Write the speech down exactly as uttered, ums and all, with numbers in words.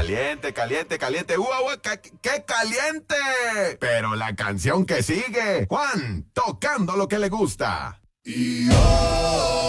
Caliente, caliente, caliente. ¡Ua, ua! ¡Qué, qué caliente! Pero la canción que sigue, Juan, tocando lo que le gusta. Y oh,